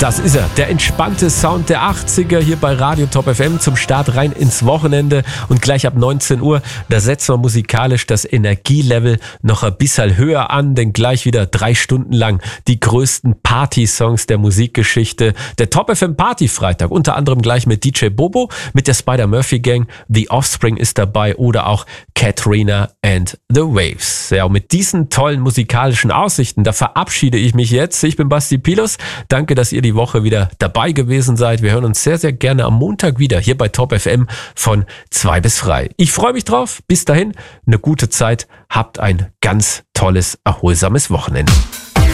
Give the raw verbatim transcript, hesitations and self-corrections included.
Das ist er, der entspannte Sound der achtziger hier bei Radio Top F M zum Start rein ins Wochenende. Und gleich ab neunzehn Uhr, da setzen wir musikalisch das Energielevel noch ein bisschen höher an, denn gleich wieder drei Stunden lang die größten Party-Songs der Musikgeschichte. Der Top F M Party-Freitag, unter anderem gleich mit D J Bobo, mit der Spider-Murphy-Gang, The Offspring ist dabei oder auch Katrina and the Waves. Ja, und mit diesen tollen musikalischen Aussichten, da verabschiede ich mich jetzt. Ich bin Basti Pilos. Danke, dass ihr die Woche wieder dabei gewesen seid. Wir hören uns sehr, sehr gerne am Montag wieder hier bei Top F M von zwei bis drei. Ich freue mich drauf. Bis dahin, eine gute Zeit. Habt ein ganz tolles, erholsames Wochenende.